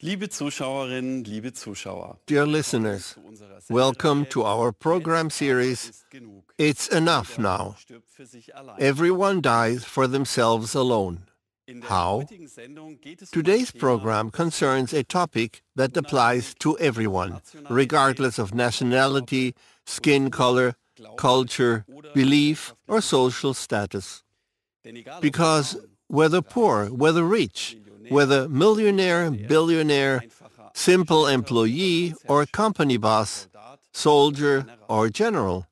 Liebe Zuschauerinnen, liebe Zuschauer, Dear listeners, welcome to our program series, It's Enough Now. Everyone dies for themselves alone. How? Today's program concerns a topic that applies to everyone, regardless of nationality, skin color, culture, belief, or social status. Because whether poor, whether rich, whether millionaire, billionaire, simple employee or company boss, soldier or general,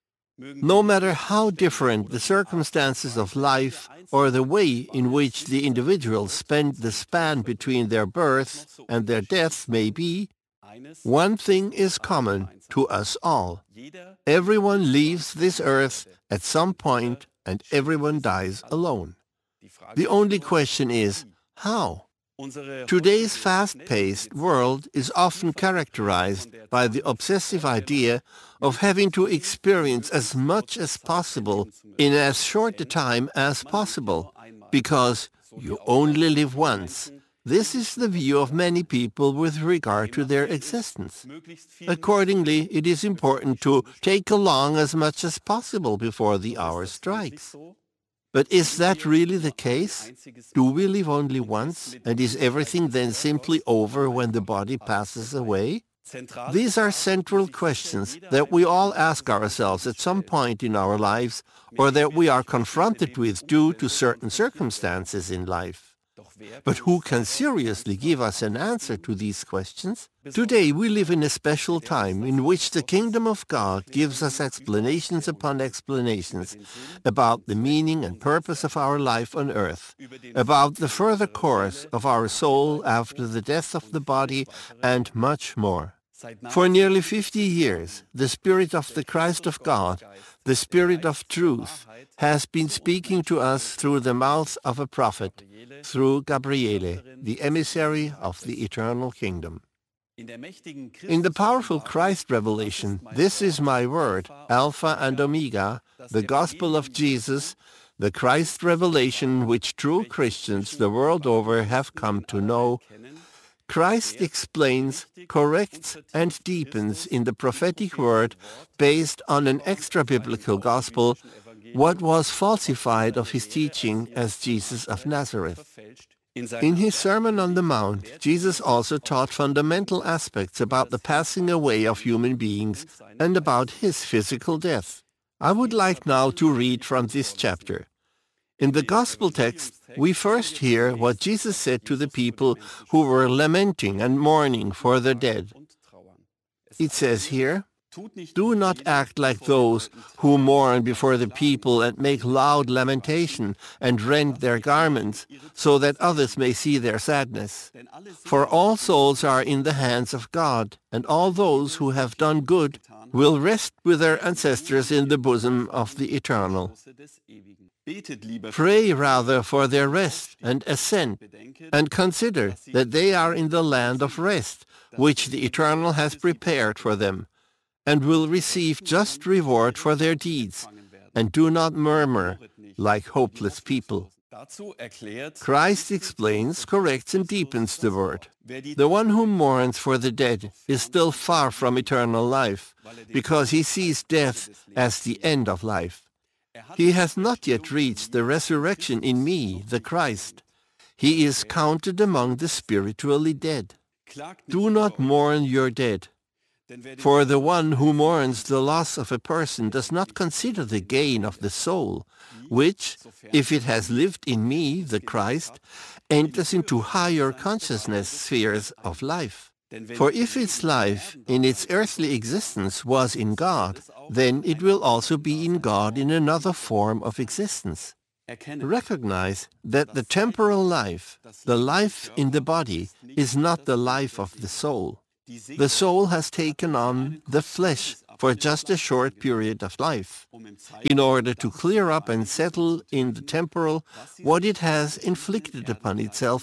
no matter how different the circumstances of life or the way in which the individuals spend the span between their birth and their death may be, one thing is common to us all. Everyone leaves this earth at some point and everyone dies alone. The only question is, how? Today's fast-paced world is often characterized by the obsessive idea of having to experience as much as possible in as short a time as possible, because you only live once. This is the view of many people with regard to their existence. Accordingly, it is important to take along as much as possible before the hour strikes. But is that really the case? Do we live only once, and is everything then simply over when the body passes away? These are central questions that we all ask ourselves at some point in our lives, or that we are confronted with due to certain circumstances in life. But who can seriously give us an answer to these questions? Today we live in a special time in which the kingdom of God gives us explanations upon explanations about the meaning and purpose of our life on earth, about the further course of our soul after the death of the body, and much more. For nearly 50 years, the Spirit of the Christ of God, the Spirit of truth, has been speaking to us through the mouth of a prophet, through Gabriele, the emissary of the eternal kingdom. In the powerful Christ revelation, "This is my word, Alpha and Omega," the gospel of Jesus, the Christ revelation which true Christians the world over have come to know, Christ explains, corrects, and deepens in the prophetic word, based on an extra-biblical gospel, what was falsified of his teaching as Jesus of Nazareth. In his Sermon on the Mount, Jesus also taught fundamental aspects about the passing away of human beings and about his physical death. I would like now to read from this chapter. In the Gospel text, we first hear what Jesus said to the people who were lamenting and mourning for their dead. It says here, "Do not act like those who mourn before the people and make loud lamentation and rend their garments, so that others may see their sadness. For all souls are in the hands of God, and all those who have done good will rest with their ancestors in the bosom of the Eternal. Pray rather for their rest and ascent, and consider that they are in the land of rest, which the Eternal has prepared for them, and will receive just reward for their deeds, and do not murmur like hopeless people." Christ explains, corrects, and deepens the word. The one who mourns for the dead is still far from eternal life, because he sees death as the end of life. He has not yet reached the resurrection in me, the Christ. He is counted among the spiritually dead. Do not mourn your dead. For the one who mourns the loss of a person does not consider the gain of the soul, which, if it has lived in me, the Christ, enters into higher consciousness spheres of life. For if its life in its earthly existence was in God, then it will also be in God in another form of existence. Recognize that the temporal life, the life in the body, is not the life of the soul. The soul has taken on the flesh for just a short period of life, in order to clear up and settle in the temporal what it has inflicted upon itself